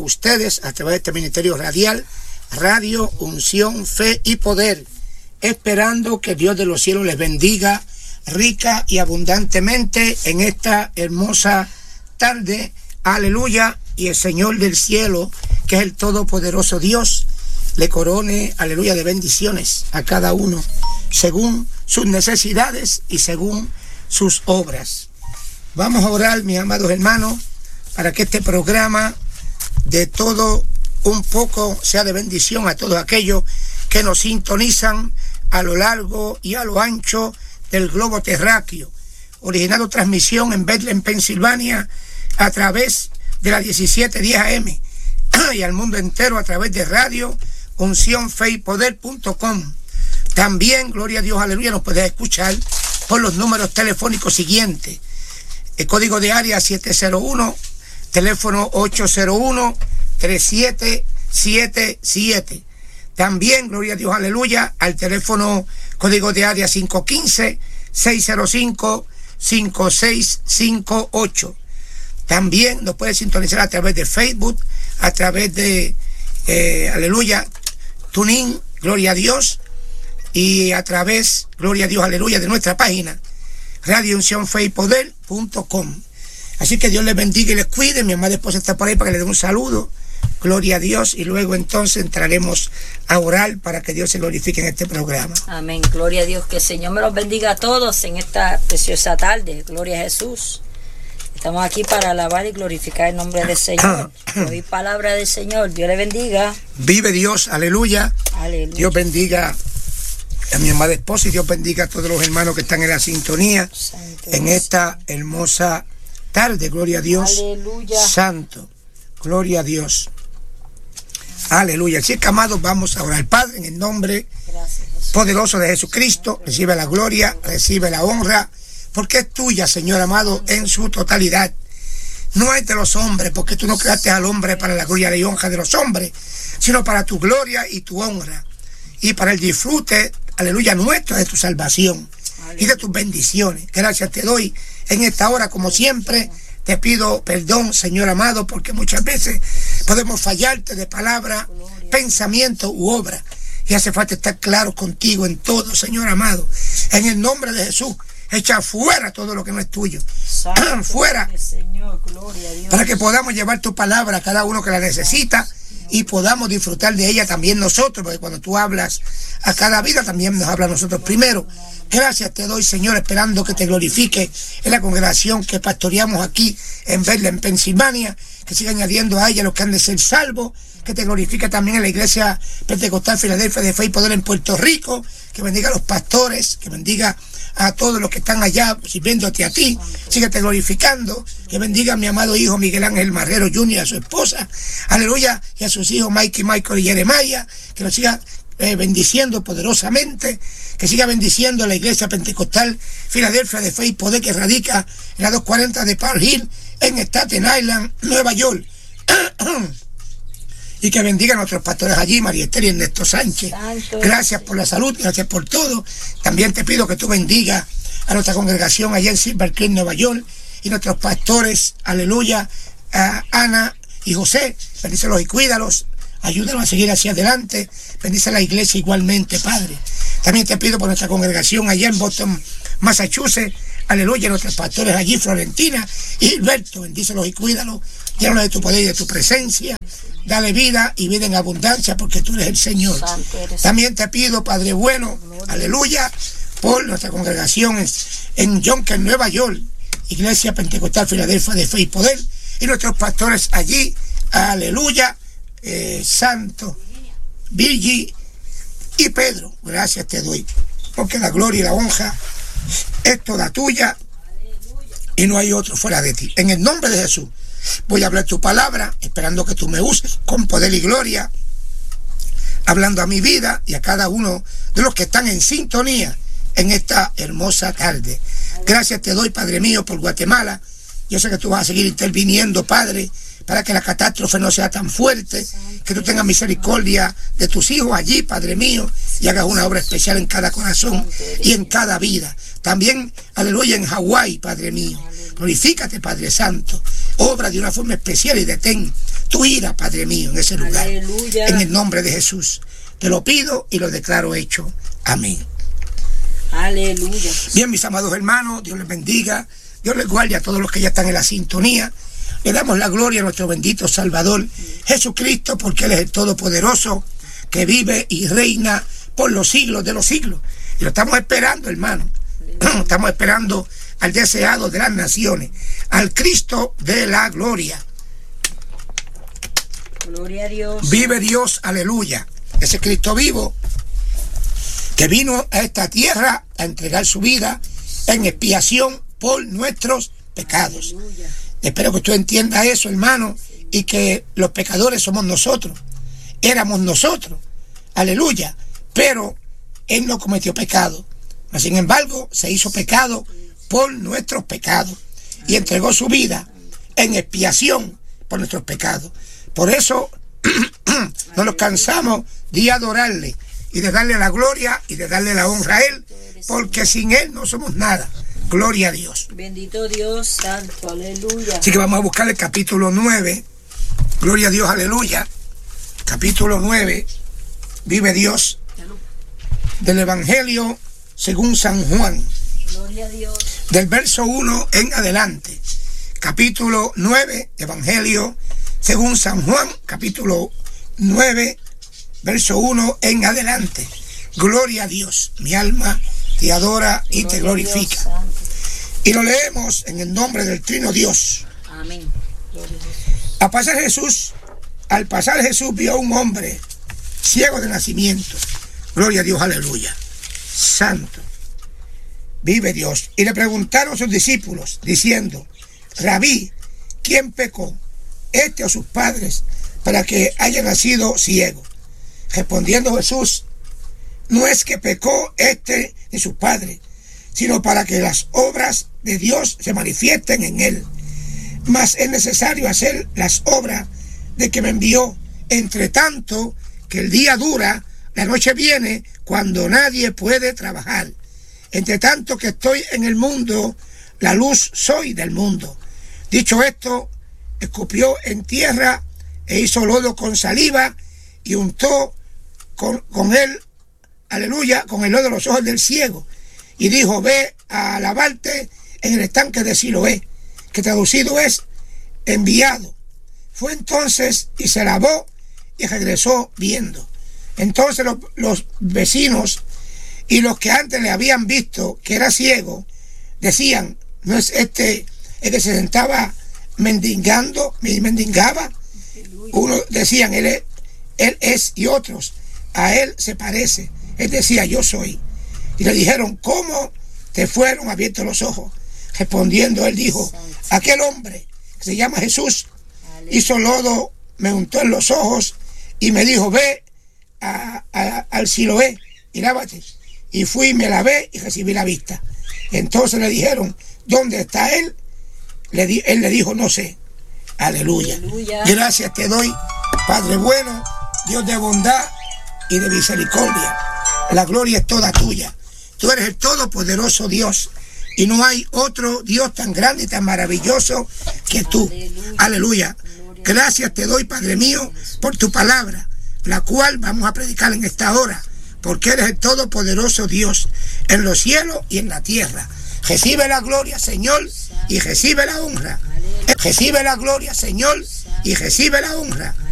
ustedes a través de este ministerio radial, Radio Unción, Fe y Poder, esperando que Dios de los cielos les bendiga rica y abundantemente en esta hermosa tarde. Aleluya. Y el Señor del cielo, que es el todopoderoso Dios, le corone, aleluya, de bendiciones a cada uno según sus necesidades y según sus obras. Vamos a orar, mis amados hermanos, para que este programa de todo un poco sea de bendición a todos aquellos que nos sintonizan a lo largo y a lo ancho del globo terráqueo. Originado transmisión en Bethlehem, Pensilvania, a través de la 1710 AM y al mundo entero a través de Radio Unción, Fe y Poder.com. También, gloria a Dios, aleluya, nos puedes escuchar por los números telefónicos siguientes. El código de área 701, teléfono 801-3777. También, gloria a Dios, aleluya, al teléfono código de área 515-605-5658. También nos puedes sintonizar a través de Facebook, a través de, aleluya, TuneIn, gloria a Dios, y a través, gloria a Dios, aleluya, de nuestra página, radiouncionfeypoder.com. Así que Dios les bendiga y les cuide. Mi amada esposa está por ahí para que le dé un saludo. Gloria a Dios. Y luego entonces entraremos a orar para que Dios se glorifique en este programa. Amén. Gloria a Dios. Que el Señor me los bendiga a todos en esta preciosa tarde. Gloria a Jesús. Estamos aquí para alabar y glorificar el nombre del Señor. Hoy palabra del Señor. Dios le bendiga. Vive Dios. Aleluya. Aleluya. Dios bendiga a mi amada esposa y Dios bendiga a todos los hermanos que están en la sintonía Santo en esta hermosa tarde. Gloria a Dios. Aleluya. Santo. Gloria a Dios. Aleluya. Así que, amados, vamos a orar. Padre, en el nombre poderoso de Jesucristo, recibe la gloria, recibe la honra, porque es tuya, Señor amado, en su totalidad. No es de los hombres, porque tú no creaste al hombre para la gloria y honra de los hombres, sino para tu gloria y tu honra, y para el disfrute, aleluya, nuestro de tu salvación y de tus bendiciones. Gracias te doy en esta hora, como siempre. Te pido perdón, Señor amado, porque muchas veces podemos fallarte de palabra, pensamiento u obra. Y hace falta estar claros contigo en todo, Señor amado. En el nombre de Jesús, echa fuera todo lo que no es tuyo. Fuera. Señor, gloria a Dios. Para que podamos llevar tu palabra a cada uno que la necesita y podamos disfrutar de ella también nosotros, porque cuando tú hablas a cada vida también nos habla a nosotros primero. Gracias te doy, Señor, esperando que te glorifique en la congregación que pastoreamos aquí en Bethlehem, Pensilvania, que siga añadiendo a ella los que han de ser salvos, que te glorifique también en la iglesia Pentecostal Filadelfia de Fe y Poder en Puerto Rico, que bendiga a los pastores, que bendiga a todos los que están allá sirviéndote a ti, síguete glorificando, que bendiga a mi amado hijo Miguel Ángel Marrero Jr. y a su esposa, aleluya, y a sus hijos Mikey, Michael y Jeremiah, que los siga bendiciendo poderosamente, que siga bendiciendo a la iglesia Pentecostal Filadelfia de Fe y Poder, que radica en la 240 de Park Hill en Staten Island, Nueva York. Y que bendiga a nuestros pastores allí, María Esther y Ernesto Sánchez. Santo. Gracias por la salud, gracias por todo. También te pido que tú bendigas a nuestra congregación allá en Silver Creek, Nueva York, y nuestros pastores, aleluya, a Ana y José. Bendícelos y cuídalos, ayúdanos a seguir hacia adelante. Bendice a la iglesia igualmente, Padre. También te pido por nuestra congregación allá en Boston, Massachusetts, aleluya, nuestros pastores allí, Florentina y Gilberto. Bendícelos y cuídalos, llénalos de tu poder y de tu presencia. Dale vida y vida en abundancia, porque tú eres el Señor. También te pido, Padre bueno, aleluya, por nuestra congregación en Yonkers, Nueva York, Iglesia Pentecostal Filadelfia de Fe y Poder, y nuestros pastores allí, aleluya, Santo, Virgi y Pedro. Gracias te doy, porque la gloria y la honra es toda tuya y no hay otro fuera de ti. En el nombre de Jesús voy a hablar tu palabra, esperando que tú me uses con poder y gloria, hablando a mi vida y a cada uno de los que están en sintonía en esta hermosa tarde. Gracias te doy, Padre mío, por Guatemala. Yo sé que tú vas a seguir interviniendo, Padre, para que la catástrofe no sea tan fuerte, que tú tengas misericordia de tus hijos allí, Padre mío, y hagas una obra especial en cada corazón y en cada vida. También, aleluya, en Hawái, Padre mío. Glorifícate, Padre Santo. obra de una forma especial y detén tu ira, Padre mío, en ese lugar. Aleluya. En el nombre de Jesús. Te lo pido y lo declaro hecho. Amén. Aleluya. Bien, mis amados hermanos, Dios les bendiga. Dios les guarde a todos los que ya están en la sintonía. Le damos la gloria a nuestro bendito Salvador Jesucristo, porque Él es el Todopoderoso que vive y reina por los siglos de los siglos. Y lo estamos esperando, hermano. Estamos esperando al deseado de las naciones, al Cristo de la gloria. Gloria a Dios. Vive Dios, aleluya. Ese Cristo vivo que vino a esta tierra a entregar su vida en expiación por nuestros pecados. Aleluya. Espero que tú entiendas eso, hermano, y que los pecadores somos nosotros. Éramos nosotros. Aleluya. Pero Él no cometió pecado. Sin embargo, se hizo pecado por nuestros pecados y entregó su vida en expiación por nuestros pecados. Por eso no nos cansamos de adorarle y de darle la gloria y de darle la honra a Él, porque sin Él no somos nada. Gloria a Dios. Bendito Dios santo, aleluya. Así que vamos a buscar el capítulo 9. Gloria a Dios, aleluya. Capítulo 9. Vive Dios. Del Evangelio según San Juan. Gloria a Dios. Del verso 1 en adelante. Capítulo 9, Evangelio según San Juan. Capítulo 9, verso 1 en adelante. Gloria a Dios. Mi alma te adora y te glorifica. Y lo leemos en el nombre del Trino Dios. Amén. Al pasar Jesús vio a un hombre ciego de nacimiento. Gloria a Dios, aleluya. Santo. Vive Dios. Y le preguntaron a sus discípulos, diciendo: Rabí, ¿quién pecó, este o sus padres, para que haya nacido ciego? Respondiendo Jesús: no es que pecó este ni sus padres, sino para que las obras de Dios se manifiesten en él. Mas es necesario hacer las obras de que me envió. Entre tanto que el día dura, la noche viene cuando nadie puede trabajar. Entre tanto que estoy en el mundo, la luz soy del mundo. Dicho esto, escupió en tierra e hizo lodo con saliva y untó con él, aleluya, con el lodo de los ojos del ciego. Y dijo: ve a lavarte en el estanque de Siloé, que traducido es enviado. Fue entonces y se lavó y regresó viendo. Entonces los vecinos y los que antes le habían visto que era ciego decían: ¿no es este el que se sentaba mendigaba? Uno decían: él es, y otros: a él se parece. Él decía: yo soy. Y le dijeron: ¿cómo te fueron abiertos los ojos? Respondiendo él dijo: aquel hombre que se llama Jesús hizo lodo, me untó en los ojos y me dijo: ve al Siloé y lávate. Y fui y me lavé y recibí la vista. Entonces le dijeron: ¿dónde está él? Él le dijo: no sé. Aleluya. Aleluya. Gracias te doy, Padre bueno, Dios de bondad y de misericordia. La gloria es toda tuya. Tú eres el todopoderoso Dios, y no hay otro Dios tan grande y tan maravilloso que tú. Aleluya. Gracias te doy, Padre mío, por tu palabra, la cual vamos a predicar en esta hora, porque eres el todopoderoso Dios en los cielos y en la tierra. Recibe la gloria, Señor, y recibe la honra. Recibe la gloria, Señor, y recibe la honra.